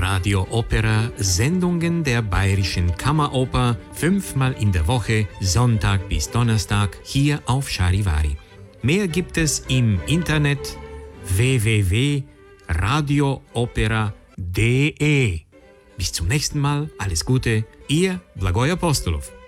Radio Opera, Sendungen der Bayerischen Kammeroper, 5-mal in der Woche, Sonntag bis Donnerstag, hier auf Charivari. Mehr gibt es im Internet www.radioopera.de. Bis zum nächsten Mal, alles Gute, Ihr Blagoy Apostolov.